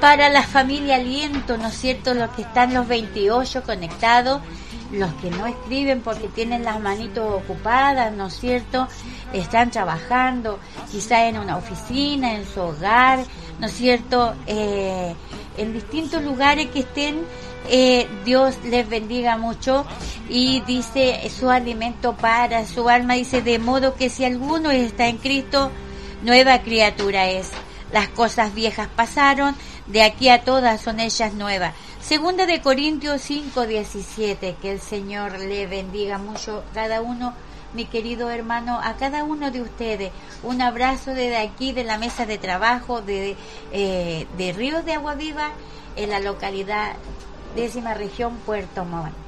para la familia Aliento, ¿no es cierto? Los que están los 28 conectados, los que no escriben porque tienen las manitos ocupadas, ¿no es cierto? Están trabajando, quizá en una oficina, en su hogar, ¿no es cierto? En distintos lugares que estén, Dios les bendiga mucho, y dice su alimento para su alma, dice, de modo que si alguno está en Cristo, nueva criatura es. Las cosas viejas pasaron, de aquí a todas son ellas nuevas. Segunda de Corintios 5:17, que el Señor le bendiga mucho cada uno, mi querido hermano, a cada uno de ustedes. Un abrazo desde aquí, de la mesa de trabajo de Ríos de Agua Viva, en la localidad 10ª región, Puerto Montt.